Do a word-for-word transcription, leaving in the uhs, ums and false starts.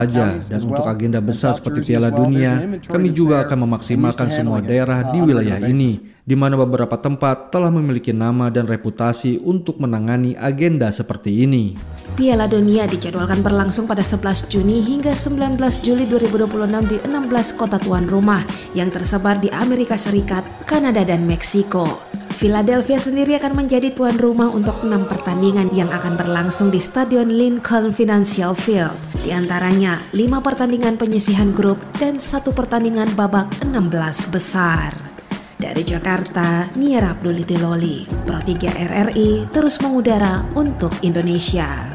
saja, dan untuk agenda besar seperti Piala Dunia, kami juga akan memaksimalkan semua daerah di wilayah ini, di mana beberapa tempat telah memiliki nama dan reputasi untuk menangani agenda seperti ini. Piala Dunia dijadwalkan berlangsung pada sebelas Juni hingga sembilan belas Juli dua ribu dua puluh enam di enam belas kota tuan rumah yang tersebar di Amerika Serikat, Kanada, dan Meksiko. Philadelphia sendiri akan menjadi tuan rumah untuk enam pertandingan yang akan berlangsung di Stadion Lincoln Financial Field. Di antaranya lima pertandingan penyisihan grup dan satu pertandingan babak enam belas besar. Dari Jakarta, Nia Abdulity Loli, Pro tiga R R I terus mengudara untuk Indonesia.